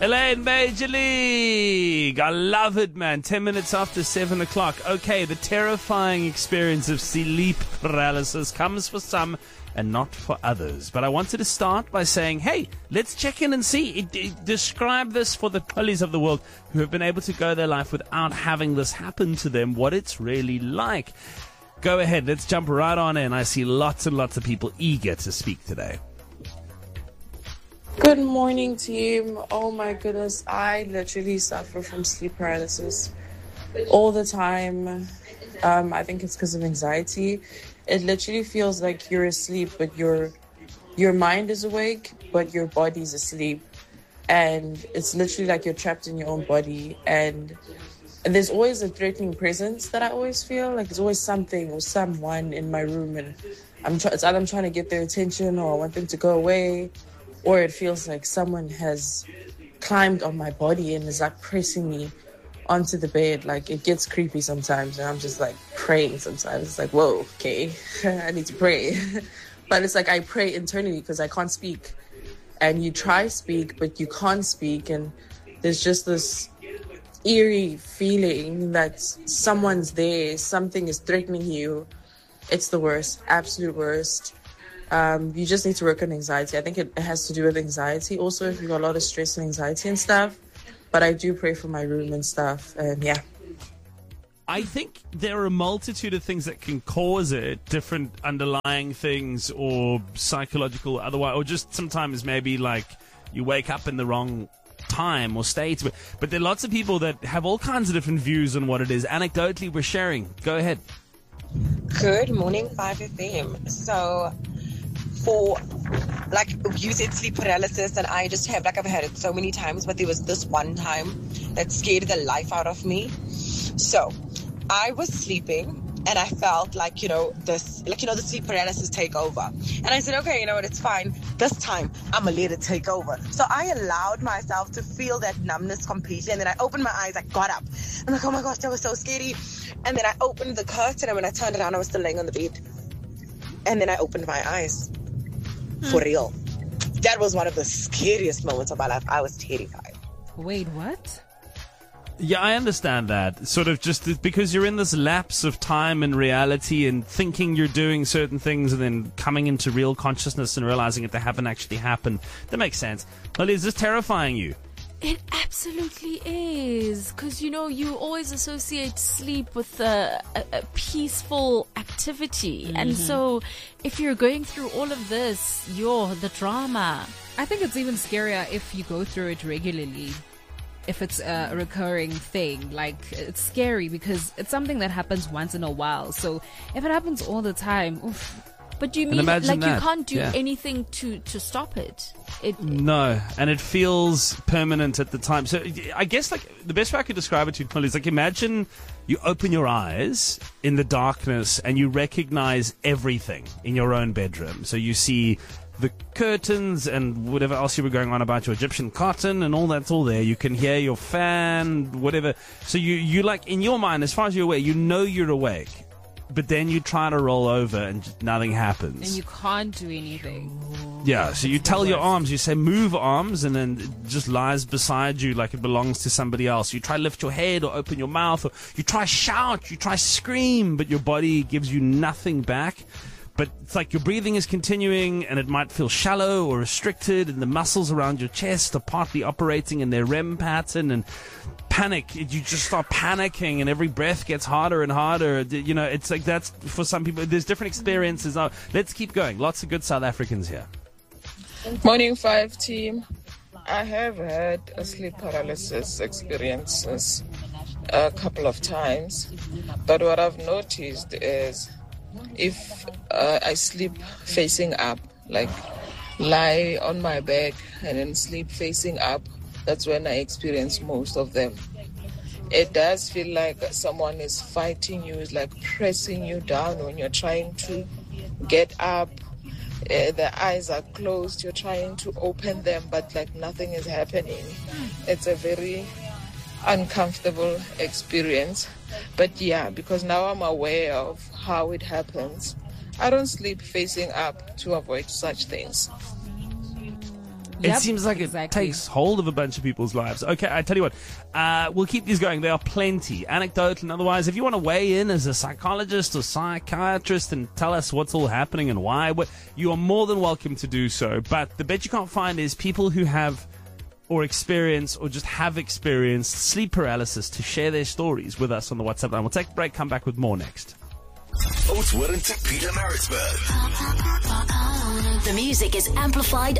Elaine, Major League. I love it, man. 10 minutes after 7 o'clock. Okay, the terrifying experience of sleep paralysis comes for some and not for others. But I wanted to start by saying, hey, let's check in and see. Describe this for the police of the world who have been able to go their life without having this happen to them, what it's really like. Go ahead, let's jump right on in. I see lots and lots of people eager to speak today. Good morning, team. Oh my goodness, I literally suffer from sleep paralysis all the time. I think it's because of anxiety. It literally feels like you're asleep, but your mind is awake, but your body's asleep. And it's literally like you're trapped in your own body. And there's always a threatening presence that I always feel. Like there's always something or someone in my room, and it's either I'm trying to get their attention or I want them to go away. Or it feels like someone has climbed on my body and is like pressing me onto the bed. Like it gets creepy sometimes, and I'm just like praying sometimes. It's like, whoa, okay, I need to pray. But it's like I pray internally because I can't speak. And you try speak, but you can't speak. And there's just this eerie feeling that someone's there, something is threatening you. It's the worst, absolute worst. You just need to work on anxiety. I think it has to do with anxiety also, if you've got a lot of stress and anxiety and stuff. But I do pray for my room and stuff, and yeah. I think there are a multitude of things that can cause it, different underlying things or psychological otherwise, or just sometimes maybe like you wake up in the wrong time or state. But there are lots of people that have all kinds of different views on what it is. Anecdotally, we're sharing. Go ahead. Good morning, 5FM. So, for, like, you said sleep paralysis, and I just have, like, I've had it so many times, but there was this one time that scared the life out of me. So, I was sleeping, and I felt like, the sleep paralysis take over. And I said, okay, you know what, it's fine. This time, I'm going to let it take over. So I allowed myself to feel that numbness completely. And then I opened my eyes, I got up. I'm like, oh my gosh, that was so scary. And then I opened the curtain, and when I turned around, I was still laying on the bed. And then I opened my eyes. For real. That was one of the scariest moments of my life. I was terrified. Wait, what? Yeah, I understand that. Sort of just because you're in this lapse of time and reality and thinking you're doing certain things and then coming into real consciousness and realizing that they haven't actually happened. That makes sense. Well, is this terrifying you? It absolutely is. Because, you always associate sleep with a peaceful activity. Mm-hmm. And so if you're going through all of this, the drama. I think it's even scarier if you go through it regularly. If it's a recurring thing, like it's scary because it's something that happens once in a while. So if it happens all the time, oof. But you mean like you can't do anything to stop it? No, and it feels permanent at the time. So I guess like the best way I could describe it to you is like imagine you open your eyes in the darkness and you recognize everything in your own bedroom. So you see the curtains and whatever else you were going on about your Egyptian cotton and all that's all there. You can hear your fan, whatever. So you like in your mind, as far as you're aware, you're awake. But then you try to roll over and just nothing happens. And you can't do anything. Yeah, so you tell your arms, you say move arms, and then it just lies beside you like it belongs to somebody else. You try to lift your head or open your mouth, or you try shout, you try scream, but your body gives you nothing back. But it's like your breathing is continuing, and it might feel shallow or restricted, and the muscles around your chest are partly operating in their REM pattern, and panic. You just start panicking, and every breath gets harder and harder. It's like that's for some people. There's different experiences. Let's keep going. Lots of good South Africans here. Morning 5 team. I have had a sleep paralysis experiences a couple of times, but what I've noticed is if I sleep facing up, like lie on my back and then sleep facing up, that's when I experience most of them. It does feel like someone is fighting you, is like pressing you down when you're trying to get up. The eyes are closed, you're trying to open them, but like nothing is happening. It's a very uncomfortable experience. But yeah, because now I'm aware of how it happens, I don't sleep facing up to avoid such things. It seems like it takes hold of a bunch of people's lives. Okay, I tell you what, we'll keep these going. There are plenty, anecdotal and otherwise. If you want to weigh in as a psychologist or psychiatrist and tell us what's all happening and why, you are more than welcome to do so. But the bit you can't find is people who have or experience or just have experienced sleep paralysis to share their stories with us on the WhatsApp line. We'll take a break, come back with more next. Oates Wellington, Peter Maritzburg. The music is amplified